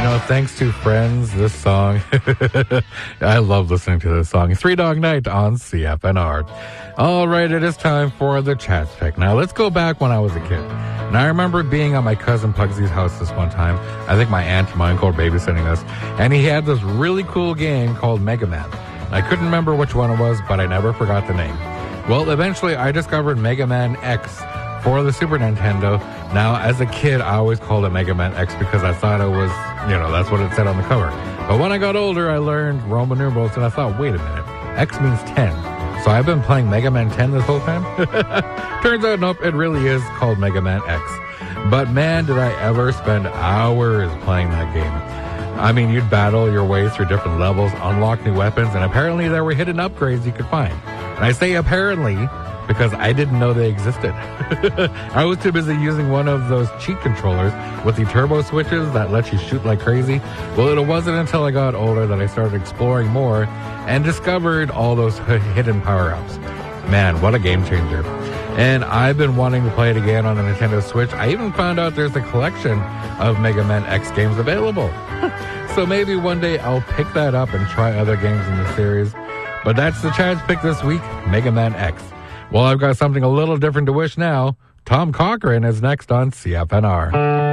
Thanks to Friends, this song, I love listening to this song. Three Dog Night on CFNR. All right, it is time for the Chats Pick. Now, let's go back when I was a kid. And I remember being at my cousin Pugsy's house this one time. I think my aunt and my uncle were babysitting us. And he had this really cool game called Mega Man. I couldn't remember which one it was, but I never forgot the name. Well, eventually I discovered Mega Man X for the Super Nintendo. Now, as a kid, I always called it Mega Man X because I thought it was, that's what it said on the cover. But when I got older, I learned Roman numerals, and I thought, wait a minute, X means 10. So I've been playing Mega Man 10 this whole time? Turns out, nope, it really is called Mega Man X. But man, did I ever spend hours playing that game. I mean, you'd battle your way through different levels, unlock new weapons, and apparently there were hidden upgrades you could find. And I say apparently because I didn't know they existed. I was too busy using one of those cheat controllers with the turbo switches that let you shoot like crazy. Well, it wasn't until I got older that I started exploring more and discovered all those hidden power-ups. Man, what a game changer. And I've been wanting to play it again on the Nintendo Switch. I even found out there's a collection of Mega Man X games available. So maybe one day I'll pick that up and try other games in the series. But that's the Chad's Pick this week, Mega Man X. Well, I've got something a little different to wish now. Tom Cochrane is next on CFNR.